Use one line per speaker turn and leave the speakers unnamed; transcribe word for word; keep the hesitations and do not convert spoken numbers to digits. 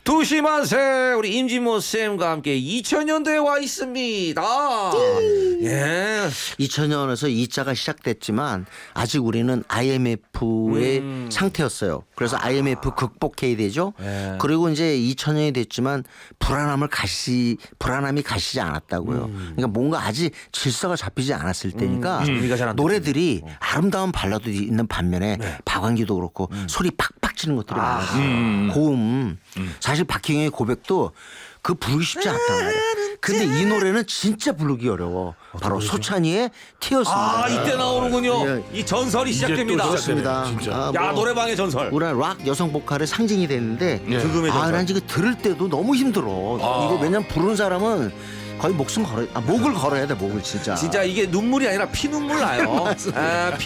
두시만세 우리 임진모 쌤과 함께 이천 년대에 와 있습니다. 예.
이천 년에서 이 자가 시작됐지만 아직 우리는 아이엠에프의
음.
상태였어요. 그래서 아. 아이엠에프 극복해야 되죠.
예.
그리고 이제 이천 년이 됐지만 불안함을 가시 불안함이 가시지 않았다고요.
음.
그러니까 뭔가 아직 질서가 잡히지 않았을 때니까
음. 음. 잘안
노래들이
됐군요.
아름다운 발라드 있는 반면에
네.
박완기도 그렇고 소리 팍팍 치는 것들이
아.
많았어요.
음.
고음. 사실 박희경의 고백도 그 부르기 쉽지 않단 말이에요. 근데 이 노래는 진짜 부르기 어려워. 바로 소찬이의 티어스입니다.
아 이때 나오는군요.
예.
이 전설이
이제
시작됩니다.
또
그렇습니다.
진짜.
아,
야
뭐
노래방의 전설.
우리 락 여성 보컬의 상징이 됐는데
예.
득음의
아,
전설.
난 지금 들을 때도 너무 힘들어.
아.
이거 왜냐면 부르는 사람은 거의 목숨 걸어, 아, 목을 걸어야 돼, 목을 진짜.
진짜 이게 눈물이 아니라 피눈물 나요. 아,